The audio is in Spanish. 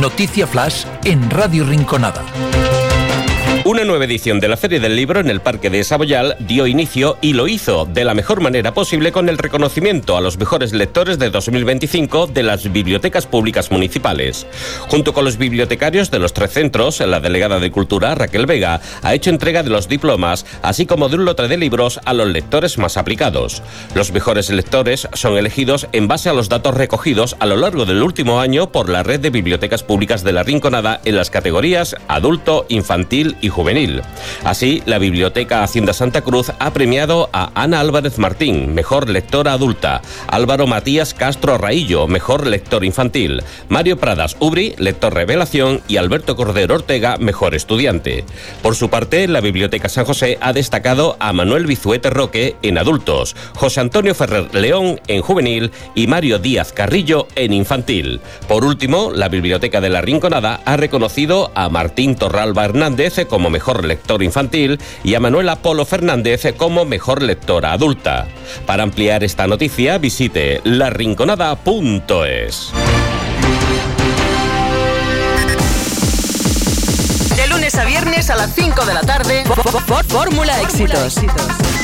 Noticia Flash en Radio Rinconada. Una nueva edición de la Feria del Libro en el Parque de Saboyal dio inicio y lo hizo de la mejor manera posible con el reconocimiento a los mejores lectores de 2025 de las bibliotecas públicas municipales. Junto con los bibliotecarios de los 3 centros, la delegada de Cultura, Raquel Vega, ha hecho entrega de los diplomas, así como de un lote de libros a los lectores más aplicados. Los mejores lectores son elegidos en base a los datos recogidos a lo largo del último año por la Red de Bibliotecas Públicas de la Rinconada en las categorías adulto, infantil y juvenil. Así, la Biblioteca Hacienda Santa Cruz ha premiado a Ana Álvarez Martín, mejor lectora adulta, Álvaro Matías Castro Raillo, mejor lector infantil, Mario Pradas Ubri, lector revelación, y Alberto Cordero Ortega, mejor estudiante. Por su parte, la Biblioteca San José ha destacado a Manuel Bizuete Roque en adultos, José Antonio Ferrer León en juvenil y Mario Díaz Carrillo en infantil. Por último, la Biblioteca de la Rinconada ha reconocido a Martín Torralba Hernández como mejor lector infantil y a Manuela Polo Fernández como mejor lectora adulta. Para ampliar esta noticia, visite larinconada.es. De lunes a viernes a las 5 de la tarde, Fórmula Éxitos.